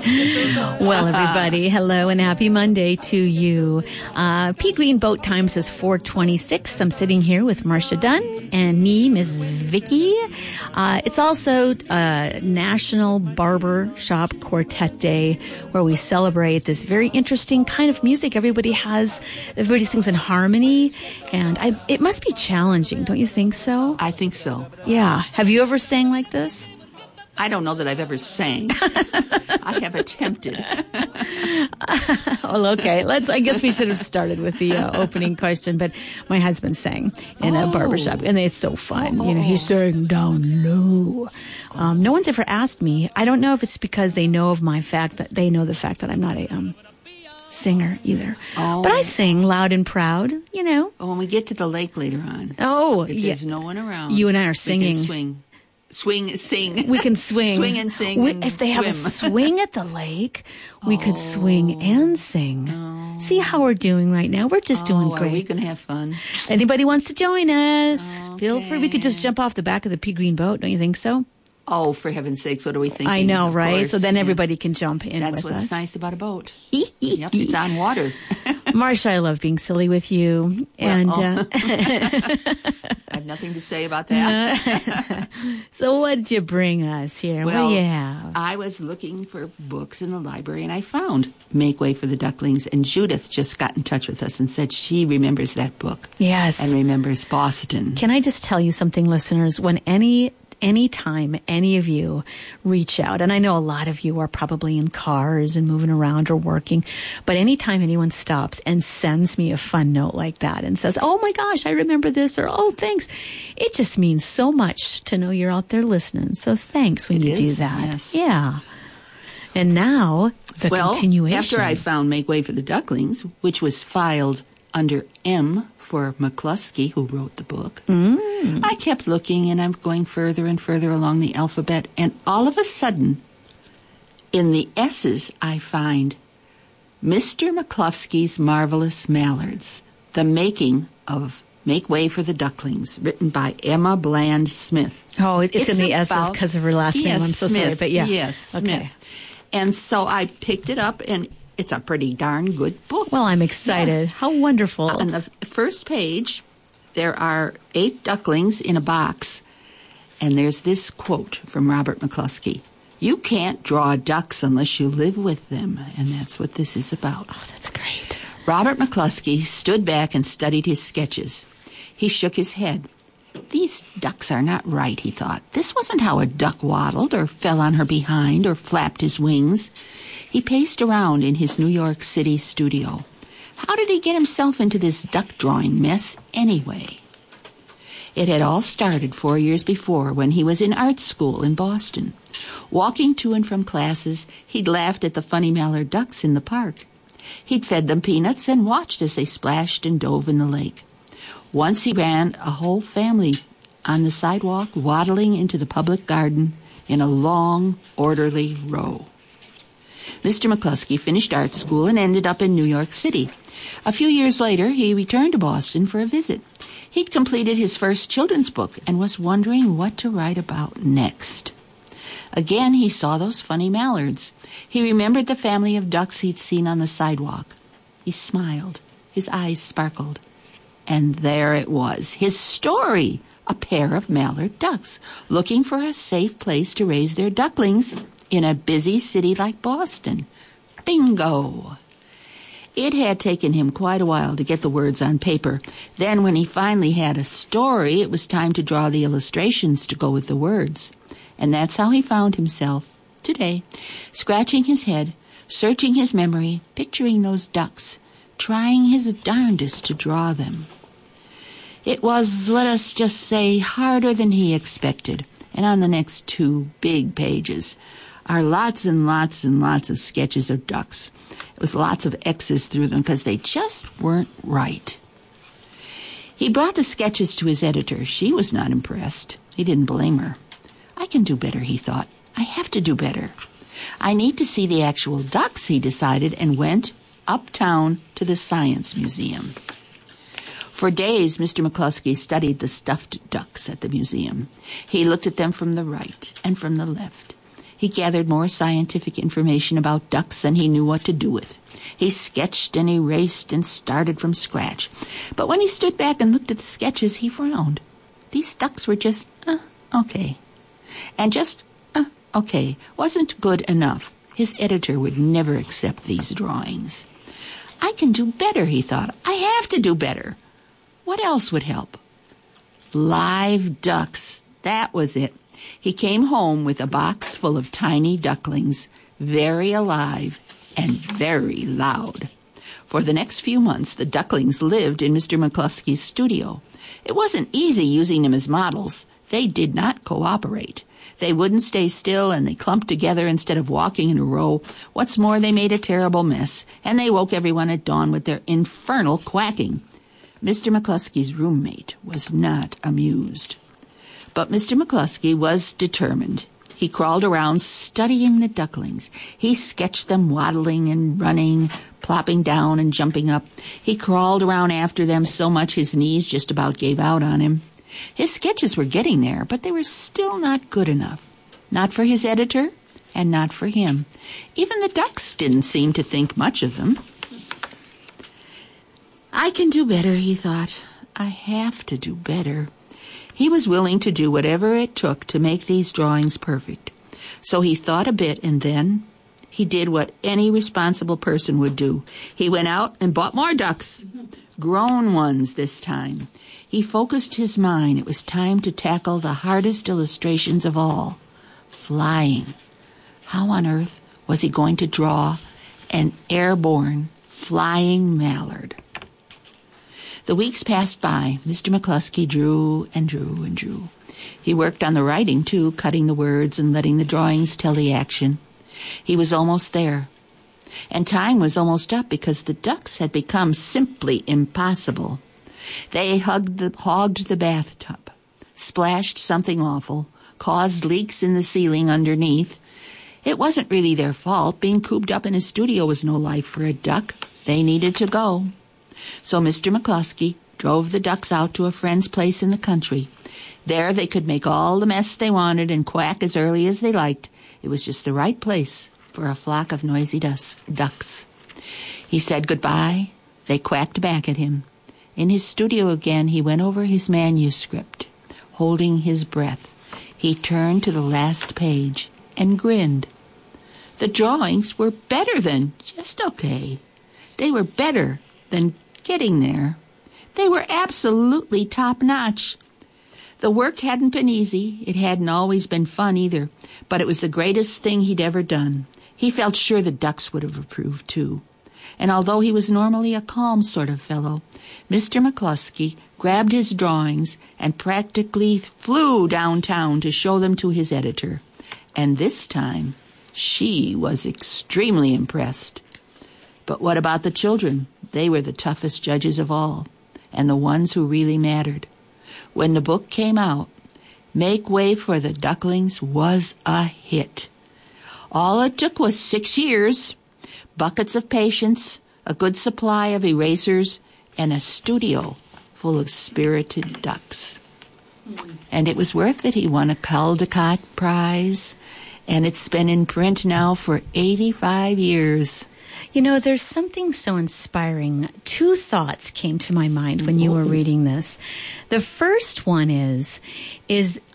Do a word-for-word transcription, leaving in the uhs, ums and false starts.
Well, everybody, hello and happy Monday to you. Uh, Pea Green Boat Time says four twenty-six. I'm sitting here with Marcia Dunn and me, Miss Vicky. Uh, it's also uh, National Barber Shop Quartet Day, where we celebrate this very interesting kind of music everybody has. Everybody sings in harmony, and I, it must be challenging, don't you think so? I think so. Yeah. Have you ever sang like this? I don't know that I've ever sang. I have attempted. Well, okay. Let's. I guess we should have started with the uh, opening question. But my husband sang in oh. a barbershop, and it's so fun. Oh. You know, he sang down low. Um, no one's ever asked me. I don't know if it's because they know of my fact that they know the fact that I'm not a um, singer either. Oh. But I sing loud and proud. You know. Oh, when we get to the lake later on. Oh, if yeah. There's no one around. You and I are singing. We can swing. Swing, sing. We can swing. Swing and sing we, and If they swim. have a swing at the lake, we oh. could swing and sing. Oh. See how we're doing right now? We're just oh, doing great. Are we going to have fun? Anybody wants to join us, okay. feel free. We could just jump off the back of the Pea Green boat. Don't you think so? Oh, for heaven's sakes, what are we thinking? I know, of right? course. So then yes. everybody can jump in That's with what's us. nice about a boat. Yep, it's on water. Marcia, I love being silly with you. Well, and oh. uh, I have nothing to say about that. So what did you bring us here? Well, what do you have? I was looking for books in the library, and I found Make Way for the Ducklings, and Judith just got in touch with us and said she remembers that book. Yes. And remembers Boston. Can I just tell you something, listeners? When any... Anytime any of you reach out, and I know a lot of you are probably in cars and moving around or working, but anytime anyone stops and sends me a fun note like that and says, oh my gosh, I remember this, or oh, thanks, it just means so much to know you're out there listening. So thanks when It you is, do that. yes. Yeah. And now, the well, continuation. After I found Make Way for the Ducklings, which was filed under M for McCluskey, who wrote the book, mm. I kept looking, and I'm going further and further along the alphabet, and all of a sudden, in the S's, I find Mister McCluskey's Marvelous Mallards, The Making of Make Way for the Ducklings, written by Emma Bland Smith. Oh, it's, it's in the S's about, because of her last yes, name. I'm so Smith, sorry, but yeah. Yes, okay. Smith. And so I picked it up, and it's a pretty darn good book. Well, I'm excited. Yes. How wonderful. On the first page, there are eight ducklings in a box, and there's this quote from Robert McCluskey. You can't draw ducks unless you live with them, and that's what this is about. Oh, that's great. Robert McCluskey stood back and studied his sketches. He shook his head. These ducks are not right, he thought. This wasn't how a duck waddled or fell on her behind or flapped his wings. He paced around in his New York City studio. How did he get himself into this duck drawing mess anyway? It had all started four years before when he was in art school in Boston. Walking to and from classes, he'd laughed at the funny mallard ducks in the park. He'd fed them peanuts and watched as they splashed and dove in the lake. Once he ran a whole family on the sidewalk, waddling into the public garden in a long, orderly row. Mister McCluskey finished art school and ended up in New York City. A few years later, he returned to Boston for a visit. He'd completed his first children's book and was wondering what to write about next. Again, he saw those funny mallards. He remembered the family of ducks he'd seen on the sidewalk. He smiled. His eyes sparkled. And there it was, his story, a pair of mallard ducks, looking for a safe place to raise their ducklings in a busy city like Boston. Bingo! It had taken him quite a while to get the words on paper. Then when he finally had a story, it was time to draw the illustrations to go with the words. And that's how he found himself today, scratching his head, searching his memory, picturing those ducks, trying his darndest to draw them. It was, let us just say, harder than he expected. And on the next two big pages are lots and lots and lots of sketches of ducks with lots of X's through them because they just weren't right. He brought the sketches to his editor. She was not impressed. He didn't blame her. I can do better, he thought. I have to do better. I need to see the actual ducks, he decided, and went uptown to the Science Museum. For days, Mister McCluskey studied the stuffed ducks at the museum. He looked at them from the right and from the left. He gathered more scientific information about ducks than he knew what to do with. He sketched and erased and started from scratch. But when he stood back and looked at the sketches, he frowned. These ducks were just, uh, okay. And just, uh, okay, wasn't good enough. His editor would never accept these drawings. I can do better, he thought. I have to do better. What else would help? Live ducks. That was it. He came home with a box full of tiny ducklings, very alive and very loud. For the next few months, the ducklings lived in Mister McCluskey's studio. It wasn't easy using them as models. They did not cooperate. They wouldn't stay still, and they clumped together instead of walking in a row. What's more, they made a terrible mess, and they woke everyone at dawn with their infernal quacking. Mister McCluskey's roommate was not amused. But Mister McCluskey was determined. He crawled around studying the ducklings. He sketched them waddling and running, plopping down and jumping up. He crawled around after them so much his knees just about gave out on him. His sketches were getting there, but they were still not good enough. Not for his editor, and not for him. Even the ducks didn't seem to think much of them. I can do better, he thought. I have to do better. He was willing to do whatever it took to make these drawings perfect. So he thought a bit, and then he did what any responsible person would do. He went out and bought more ducks. Grown ones this time. He focused his mind. It was time to tackle the hardest illustrations of all. Flying. How on earth was he going to draw an airborne flying mallard? The weeks passed by. Mister McCluskey drew and drew and drew. He worked on the writing, too, cutting the words and letting the drawings tell the action. He was almost there. And time was almost up because the ducks had become simply impossible. They hugged the, hogged the bathtub, splashed something awful, caused leaks in the ceiling underneath. It wasn't really their fault. Being cooped up in a studio was no life for a duck. They needed to go. So Mister McCluskey drove the ducks out to a friend's place in the country. There they could make all the mess they wanted and quack as early as they liked. It was just the right place for a flock of noisy dus- ducks. He said goodbye. They quacked back at him. In his studio again, he went over his manuscript, holding his breath. He turned to the last page and grinned. The drawings were better than just okay. They were better than getting there. They were absolutely top-notch. The work hadn't been easy. It hadn't always been fun either, but it was the greatest thing he'd ever done. He felt sure the ducks would have approved, too. And although he was normally a calm sort of fellow, Mister McCluskey grabbed his drawings and practically flew downtown to show them to his editor. And this time, she was extremely impressed. But what about the children? They were the toughest judges of all, and the ones who really mattered. When the book came out, Make Way for the Ducklings was a hit. All it took was six years, buckets of patience, a good supply of erasers, and a studio full of spirited ducks. And it was worth it. He won a Caldecott Prize, and it's been in print now for eighty-five years. You know, there's something so inspiring. Two thoughts came to my mind when you were reading this. The first one is, is